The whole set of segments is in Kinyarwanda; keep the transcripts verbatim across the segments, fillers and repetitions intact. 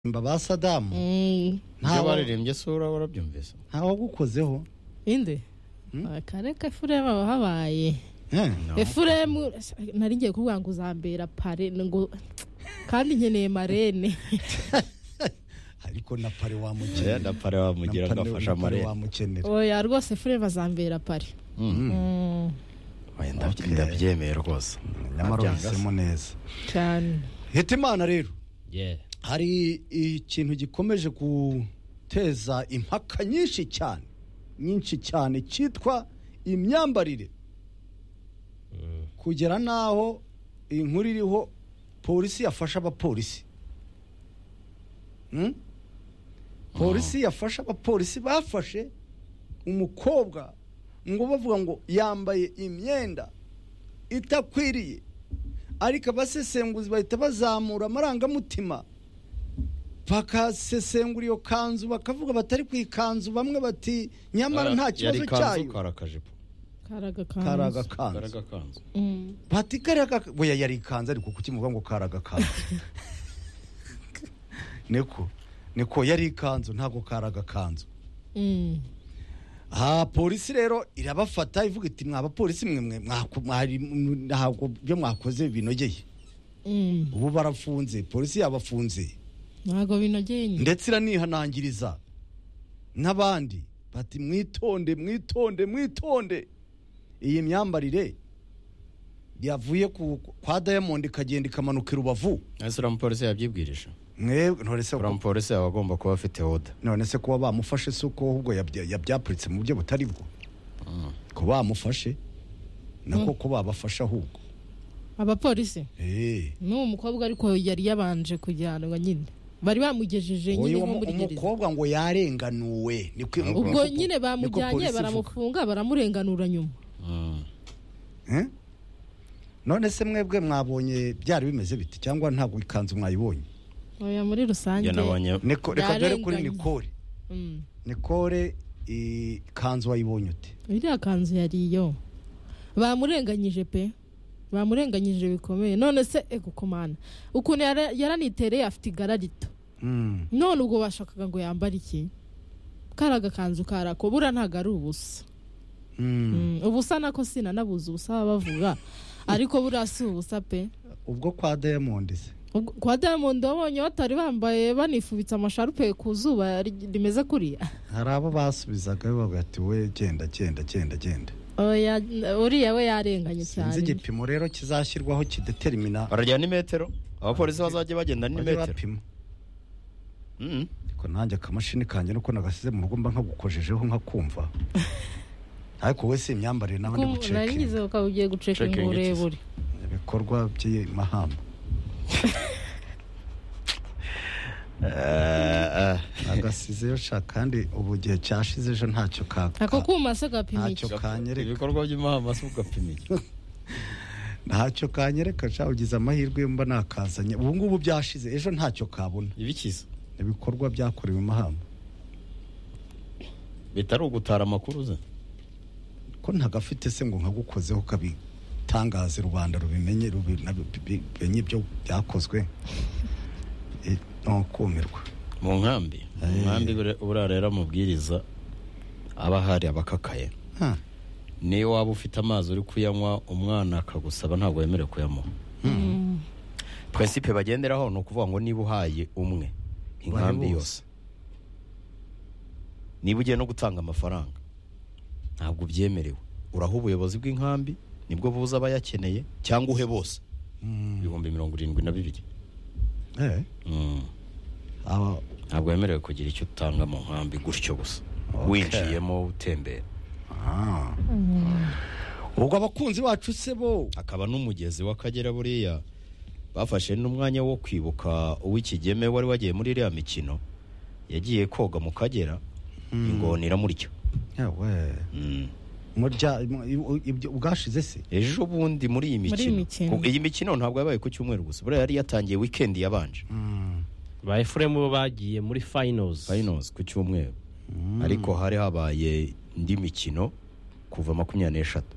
Mbaba Saddam nta baririmbye sura warabyumvise ntawo gukozeho inde akareka Efuremu habaye Efuremu nari ngiye kuvuga ngo uzambera pare ngo kandi nkeneye marene ariko na pare wamugira na pare wamugira ngafasha marene oya rwose Efuremu azambera pare oya ndabyemeye rwose nyamarohisemo neza cyane Hitimana rero yeah hari ikintu gikomeje guteza impaka nyinshi cyane nyinshi cyane cyitwa imyambarire kugera naho inkuru iriho polisi yafasha abapolisi polisi yafasha abapolisi bafashe umukobwa ngo bavuga ngo yambaye imyenda itakwiriye ariko abasesenguzi bahita bazamura amarangamutima bakasesengura iyo kanzu bakavuga batari ku ikanzu bamwe bati nyamara nta kibazo cyayo karaga kanzu bati karaga boya yari kanzu ariko kukimuvuga ngo karaga kanzu neko neko yari kanzu ntago karaga kanzu ha polisi rero irabafata ivuga iti mwaba polisi mwe mwari ntago byo mwakoze binogeye ubu barafunze polisi yabafunze ntago binogeye ndetse iranihanangiriza n'abandi bati mwitonde mwitonde mwitonde iyi myambarire yavuye kwa Diamond ikagenda ikamanuka Rubavu ese umupolisi yabyibwirije mwebwe ntorese ko umupolisi abagomba kuba afite oda none se kuba bamufashe suko ahubwo yabyapuritse mu buryo butari bwo ko bamufashe nako ko babafasha ahubwo abapolisi eh no umukobwa ariko yari yabanje kujyanwa nyine bari bamugejeje nyine nko muri gereza umukobwa ngo yarenganuwe ubwo nyine bamujyanye baramufunga baramurenganura nyuma eh none se mwebwe mwabonye byari bimeze biti cyangwa ntabwo ikanzu mwayibonye oya muri rusange neko reka dore kuri Nicole Nicole ikanzu wayibonye ute iriya kanzu yariyo bamurenganyije pe bamurenganyije bikomeye none se egukomana ukuntu yaranitereye afite igara rito none ubwo bashakaga ngo yambare iki karaga kanzu karako bura ntago ari ubusa ubusa nako sina nabuze ubusa bavuga ariko burasi ubusa pe ubwo kwa Diamond se kwa Diamond wabonye batari bambaye banifubitse amasharupe ku zuba rimeze kuriya hari abo basubizaga bavuga ati we genda genda genda genda oya uriya we yarenganye cyane sinzi igipimo rero kizashyirwaho kidetermina barajyana imetero abapolisi bazajye bagenda n'imetero mhm ko nanjye akamashini kanje nuko nagasize mu rugo mba nkagukojejeho nkakumva ariko wese imyambarire nabandi guceka naringize ko ugiye guceka ngurebure ibikorwa by'imahamba eh agasize yo sha kandi ubu gihe cyashize ejo ntacyo kaka ako kuma se gapimiki ntacyo kanyereka ibikorwa by'imahamba se ugapimiki ntacyo kanyereka sha ugize amahirwe mba nakazanye ubu ngubu byashize ejo ntacyo kabona ibikiza ibikorwa byakorewe imahamba bitari ugutara amakuru ze ko ntagafite se ngo nkagukozeho kabitangaze rubanda rubimenye rubimenye ibyo byakozwe no kumirwa mu nkambi mu nkambi urarera mubwiriza aba hari abakakaye niyo waba ufite amazi uri kuyanywa umwana akagusaba ntabwo yemerewe kuyamuha principe bagenderaho no kuvuga ngo niba uhaye umwe inkambi yose niba ugiye no gutanga amafaranga ntabwo byemerewe uraho ubuyobozi bw'inkambi nibwo buza abayakeneye cyangwa uhe bose ibihumbi mirongo irindwi na bibiri eh ntabwo yemerewe kugira icyo utanga mu nkambi gutyo gusa winjiyemo utembera ubwo abakunzi bacu se bo akaba n'umugezi w'Akagera buriya bafashe n'umwanya wo kwibuka uw'Ikigeme wari wagiye muri iriya mikino yagiye koga mu Kagera ingona iramurya yawe murya ubwashize se ejo bundi muri iyi mikino iyi mikino ntabwo yabaye ku cyumweru gusa buriya yari yatangiye weekend yabanje ba Efuremu bagiye muri finals finals ku cyumweru ariko hari habaye indi mikino kuva makumyabiri n'eshatu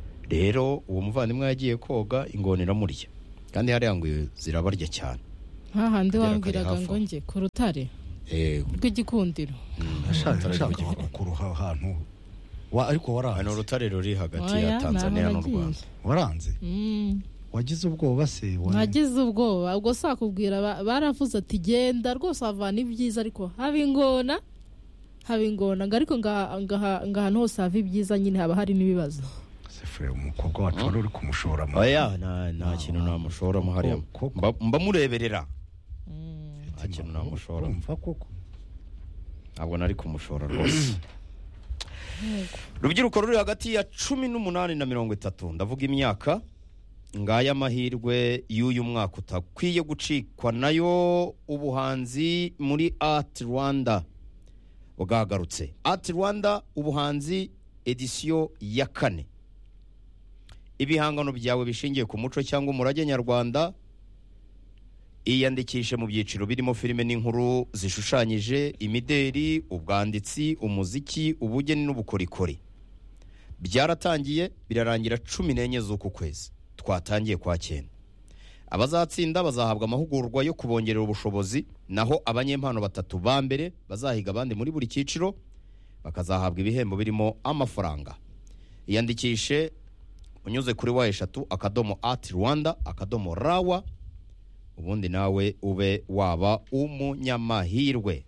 rero uwo muvandimwe yagiye koga ingona iramurya kandi hariya ngo zirabarya cyane hahandi Akagera wambwiraga kari ngo hafi njye ku rutare eh rw'igikundiro ashaka kuruha ahantu wa ariko hano waranze urutare ruri hagati Oya, ya Tanzania naho n'u nagiye. Rwanda waranze Mm. wagize ubwoba se wa- nagize ubwoba ubwo sakubwira ba- baravuze ati genda rwose havana ibyiza ariko haba ingona haba ingona ngo ariko ngaha ngaha- ngaha ahantu hose hava ibyiza nyine haba hari n'ibibazo se fure umukobwa wacu wari uri kumushora mu oya nta nta kintu namushoramo hariya Koko. Mba- mba mureberera nta kintu namushoramo urumva koko ntabwo nari kumushora rwose rubyiruko ruri hagati ya cumi n'umunani na mirongo itatu ndavuga imyaka ngaya amahirwe y'uyu mwaka utakwiye gucikwa nayo ubuhanzi muri Art Rwanda bwagarutse Art Rwanda ubuhanzi edisiyo ya kane ibihangano byawe bishingiye ku muco cyangwa umurage nyarwanda iyandikishe mu byiciro birimo filime n'inkuru zishushanyije imideri ubwanditsi umuziki ubugeni n'ubukorikori byaratangiye birarangira cumi n'enye z'uku kwezi twatangiye kwa cyenda abazatsinda bazahabwa amahugurwa yo kubongerera ubushobozi naho abanyempano batatu ba mbere bazahiga abandi muri buri cyiciro bakazahabwa ibihembo birimo amafaranga iyandikishe unyuze kuri wa eshatu akadomo Art Rwanda akadomo rawa ubundi nawe ube waba umunyamahirwe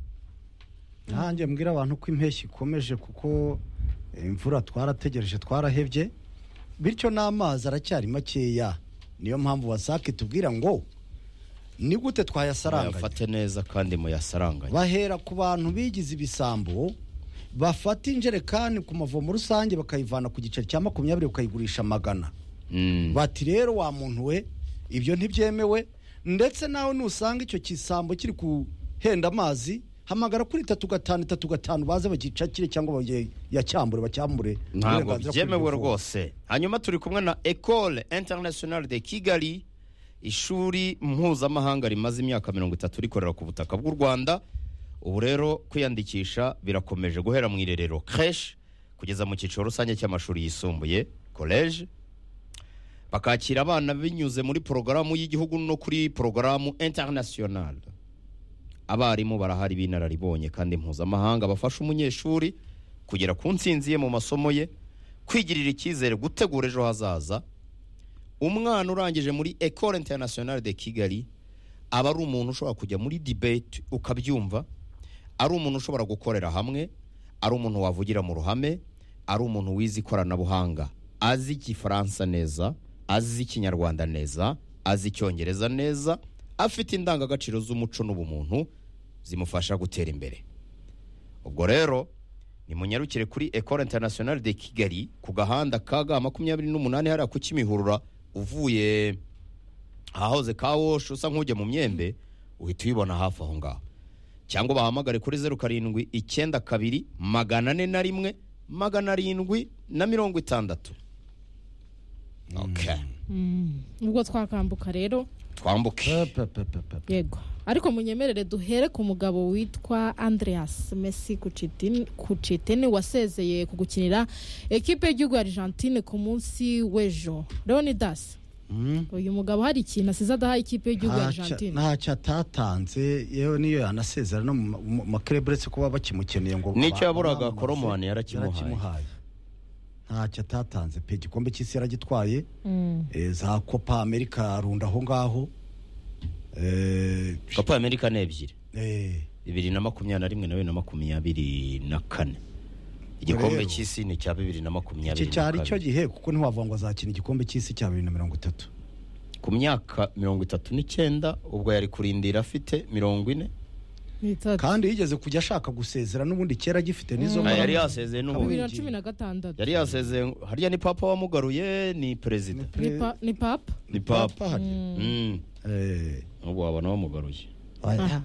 nanjye mbwira abantu ko impeshyi ikomeje kuko imvura twarategereje twarahebye bityo n'amazi aracyari makeya niyo mpamvu wasake tubwira ngo ni gute twayasaranganya yafate neza kandi muyasaranganya bahera ku bantu bigize ibisambo bafata injerekani ku mavomo rusange bakayivana ku giceri cya makumyabiri ukayigurisha magana Mm. bati rero wa muntu we ibyo ntibyemewe ndetse nawe nusanga icyo kisambo kiri kuhenda amazi hamagara kuri itatu gatanu itatu gatanu baze bagicakire cyangwa yacyambure bacyambure ntabwo byemewe rwose hanyuma turi kumwe na Ecole Internationale de Kigali ishuri mpuzamahanga rimaze imyaka mirongo itatu rikorera ku butaka bw'u Rwanda ubu rero kwiyandikisha birakomeje guhera mu irerero creche kugeza mu cyiciro rusange cy'amashuri yisumbuye college bakakira abana binyuze muri porogaramu y'igihugu no kuri porogaramu internationale abarimu barahari b'inararibonye kandi mpuzamahanga bafasha umunyeshuri kugera ku ntsinzi ye mu masomo ye kwigirira icyizere gutegura ejo hazaza umwana urangije muri Ecole Internationale de Kigali aba ari umuntu ushobora kujya muri debate ukabyumva ari umuntu ushobora gukorera hamwe ari umuntu wavugira mu ruhame ari umuntu wize ikoranabuhanga azi igifaransa neza azi ikinyarwanda neza azi icyongereza neza afite indangagaciro z'umuco n'ubumuntu zimufasha gutera imbere ubwo rero ni munyarukire kuri Ecole Internationale de Kigali ku gahanda kaga makumyabiri n'umunani hariya ku Kimihurura uvuye ahahoze kawosh usa nk'ujya mu myembe uhita uyibona hafi aho ngaho cyangwa bahamagare kuri zeru karindwi icyenda kabiri magana ane na rimwe magana arindwi na mirongo itandatu okay ubwo twakambuka rero twambuke yego ariko munyemerere duhere ku mugabo witwa Andreas Messi Kuchitini wasezeye ku gukinira ekipe y'igihugu ya Argentine ku munsi w'ejo Leonidas uyu mugabo hari ikintu asize adaha ikipe y'igihugu ya Argentine ntacyo atatanze yewe niyo yanasezera no mu maklub uretse kuba bakimukeneye ngo nicyo yaburaga Koromani yarakimuhaye ntacyo atatanze pe igikombe cy'isi yaragitwaye za Copa America arunda aho ngaho Copa America ni ebyiri eh bibiri na makumyabiri na rimwe na bibiri na makumyabiri na kane igikombe cy'isi ni cya bibiri na makumyabiri iki cyari cyo gihe kuko ntiwavuga ngo azakina igikombe cy'isi cya bibiri na mirongo itatu ku myaka mirongo itatu n'icyenda ubwo yari kurindira afite mirongo ine kandi yigeze kujya ashaka gusezera n'ubundi kera gifite n'izo mm. yari yasezeye bibiri na cumi na gatandatu yari yasezeye harya ni papa wamugaruye ni perezida ni, pa, ni papa ni papa mm. mm. eh ubu wabona wamugaruye aya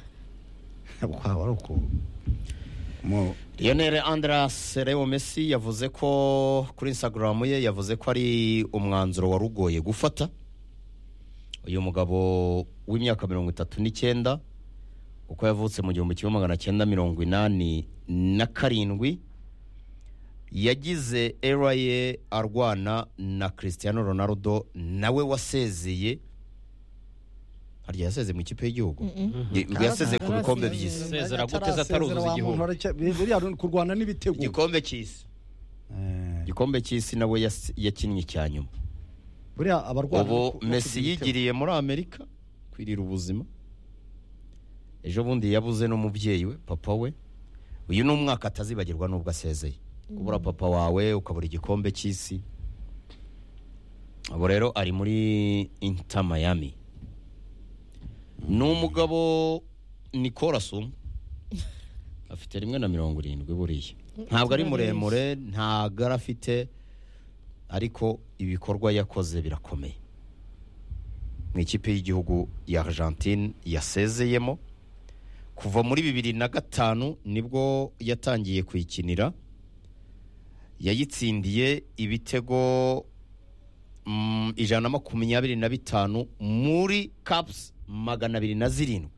uko Lionel Andreas Leo Messi yavuze ko kuri Instagram ye yavuze ko ari umwanzuro warugoye gufata uyu mugabo w'imyaka mirongo itatu n'icyenda uko yavutse mu gihumbi kimwe magana cyenda mirongo inani na karindwi yagize era ye arwana na Cristiano Ronaldo nawe wasezeye harya yaseze mu ikipe y'igihugu Mm-mm. Ye- ubwo yaseze ku bikombe by'isi Sezera guteza ataruzuza igihugu. buriya kurwana n'ibitego igikombe cy'isi Eh, igikombe cy'isi nawe yas- yakinnye icya nyuma buriya abarwana ubu no ku- no Messi kugira ibitego. yigiriye muri Amerika kwirira ubuzima ejo bundi yabuze n'umubyeyi we papa we uyu ni umwaka atazibagirwa n'ubwo asezeye kubura papa wawe ukabura igikombe cy'isi ubu rero ari muri Inter Miami ni umugabo Nicolas Sum afite rimwe na mirongo irindwi buriya ntabwo ari muremure ntabwo ari afite ariko ibikorwa yakoze birakomeye mu ikipe y'igihugu ya Argentine yasezeyemo kuva muri bibiri na gatanu nibwo yatangiye kuyikinira yayitsindiye ibitego mm, ijana na makumyabiri na bitanu muri caps magana abiri na zirindwi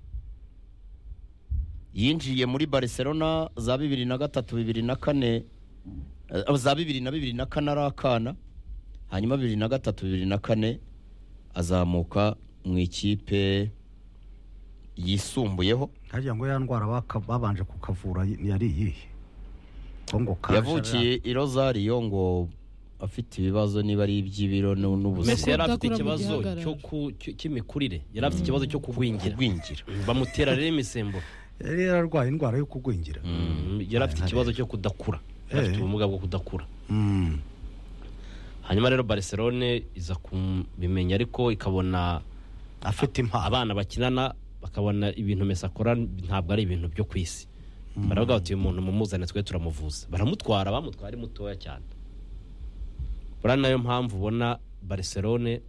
yinjiye muri Barcelona za bibiri na gatatu bibiri na kane eh, za bibiri na bibiri na kane ari akana hanyuma bibiri na gatatu bibiri na kane azamuka mu ikipe yisumbuyeho harya ngo ya ndwara baka- babanje kukavura yari iyihe ko ngo kaje yavukiye i Rosario ngo afite ibibazo niba ari iby'ibiro nu- n'ubuzima Messi yari afite Kudakura mu ikibazo gihagararo. cyo ku- cy- cy'imikurire yari afite ikibazo cyo kugwingira kugwingira bamutera rero imisemburo yari yararwaye indwara yo kugwingira Mm, yari afite ikibazo cyo kudakura yari afite Eh. ubumuga bwo kudakura Mm. hanyuma rero Barcelone iza kubimenya ariko ikabona afite impano abana bakinana bakabona ibintu Messi akora ntabwo ari ibintu byo ku isi baravuga bati uyu muntu mumuzane twe turamuvuza baramutwara bamutwara ari mutoya cyane buriya nayo mpamvu ubona Barcelone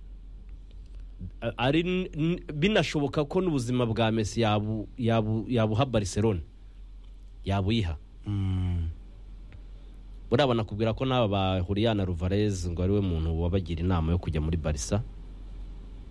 a- ari n- n- binashoboka ko n'ubuzima bwa Messi yabu yabu yabuha Barcelone yabuyiha Mm. buriya banakubwira ko n'aba ba Julian Alvarez ngo ari we muntu wabagira inama yo kujya muri Barca